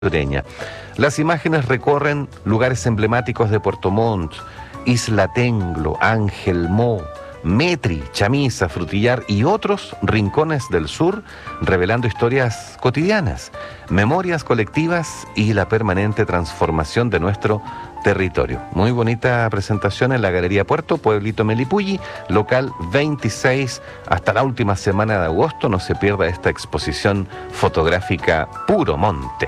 Salvadoreña. Las imágenes recorren lugares emblemáticos de Puerto Montt, Isla Tenglo, Ángel Mo, Metri, Chamisa, Frutillar y otros rincones del sur, revelando historias cotidianas, memorias colectivas y la permanente transformación de nuestro territorio. Muy bonita presentación en la Galería Puerto, Pueblito Melipulli, local 26, hasta la última semana de agosto. No se pierda esta exposición fotográfica Puro Monte.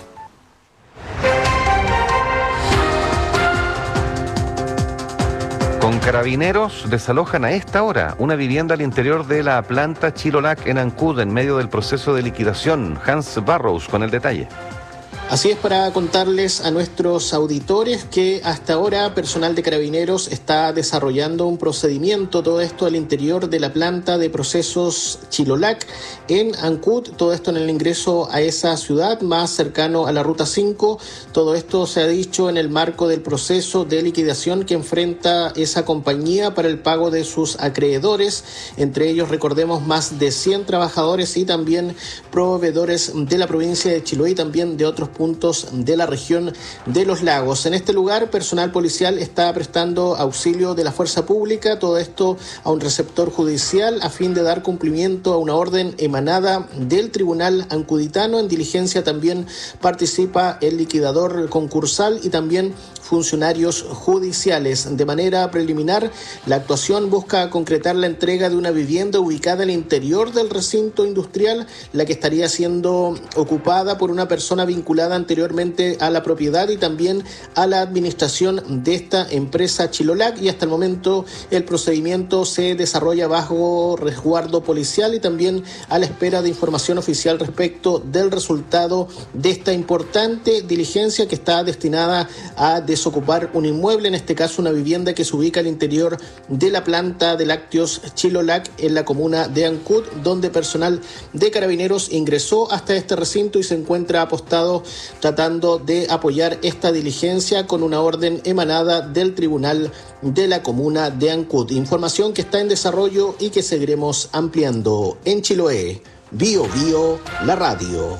Con Carabineros desalojan a esta hora una vivienda al interior de la planta Chilolac en Ancud en medio del proceso de liquidación. Hans Barrows con el detalle. Así es, para contarles a nuestros auditores que hasta ahora personal de Carabineros está desarrollando un procedimiento, todo esto al interior de la planta de procesos Chilolac en Ancud, todo esto en el ingreso a esa ciudad más cercano a la Ruta 5. Todo esto se ha dicho en el marco del proceso de liquidación que enfrenta esa compañía para el pago de sus acreedores, entre ellos recordemos más de 100 trabajadores y también proveedores de la provincia de Chiloé y también de otros puntos de la región de los lagos. En este lugar, personal policial está prestando auxilio de la fuerza pública, todo esto a un receptor judicial a fin de dar cumplimiento a una orden emanada del Tribunal Ancuditano. En diligencia también participa el liquidador concursal y también funcionarios judiciales. De manera preliminar, la actuación busca concretar la entrega de una vivienda ubicada al interior del recinto industrial, la que estaría siendo ocupada por una persona vinculada anteriormente a la propiedad y también a la administración de esta empresa Chilolac, y hasta el momento el procedimiento se desarrolla bajo resguardo policial y también a la espera de información oficial respecto del resultado de esta importante diligencia que está destinada a desocupar un inmueble, en este caso una vivienda que se ubica al interior de la planta de lácteos Chilolac en la comuna de Ancud, donde personal de Carabineros ingresó hasta este recinto y se encuentra apostado tratando de apoyar esta diligencia con una orden emanada del Tribunal de la comuna de Ancud. Información que está en desarrollo y que seguiremos ampliando. En Chiloé, Bio Bio, la radio.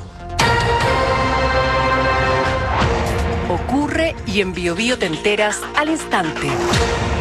Ocurre y en Bio Bio te enteras al instante.